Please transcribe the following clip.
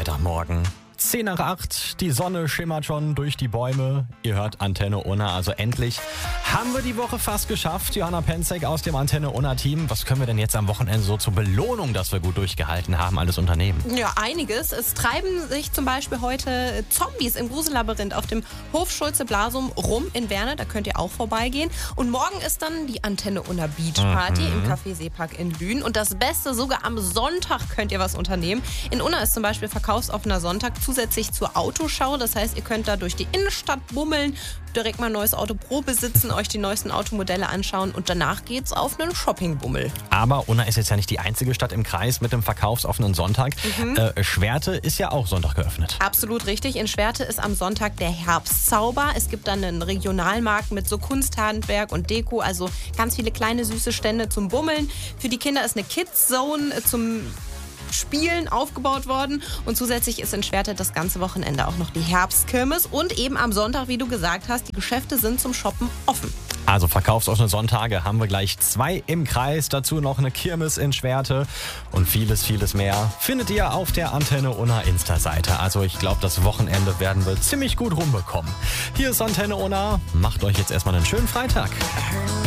Freitagmorgen. 7:10, die Sonne schimmert schon durch die Bäume. Ihr hört Antenne Unna, also endlich haben wir die Woche fast geschafft. Johanna Penzek aus dem Antenne Unna-Team. Was können wir denn jetzt am Wochenende so zur Belohnung, dass wir gut durchgehalten haben, alles unternehmen? Ja, einiges. Es treiben sich zum Beispiel heute Zombies im Grusellabyrinth auf dem Hof Schulze-Blasum rum in Werne. Da könnt ihr auch vorbeigehen. Und morgen ist dann die Antenne Unna Beach Party im Café Seepark in Lünen. Und das Beste, sogar am Sonntag könnt ihr was unternehmen. In Unna ist zum Beispiel verkaufsoffener Sonntag zusätzlich zur Autoschau. Das heißt, ihr könnt da durch die Innenstadt bummeln, direkt mal ein neues Auto Probe sitzen, euch die neuesten Automodelle anschauen und danach geht's auf einen Shoppingbummel. Aber Unna ist jetzt ja nicht die einzige Stadt im Kreis mit dem verkaufsoffenen Sonntag. Schwerte ist ja auch Sonntag geöffnet. Absolut richtig. In Schwerte ist am Sonntag der Herbstzauber. Es gibt dann einen Regionalmarkt mit so Kunsthandwerk und Deko, also ganz viele kleine süße Stände zum Bummeln. Für die Kinder ist eine Kids-Zone zum Spielen aufgebaut worden und zusätzlich ist in Schwerte das ganze Wochenende auch noch die Herbstkirmes und eben am Sonntag, wie du gesagt hast, die Geschäfte sind zum Shoppen offen. Also verkaufsoffene Sonntage haben wir gleich 2 im Kreis, dazu noch eine Kirmes in Schwerte und vieles, vieles mehr findet ihr auf der Antenne Unna Insta-Seite. Also ich glaube, das Wochenende werden wir ziemlich gut rumbekommen. Hier ist Antenne Unna, macht euch jetzt erstmal einen schönen Freitag.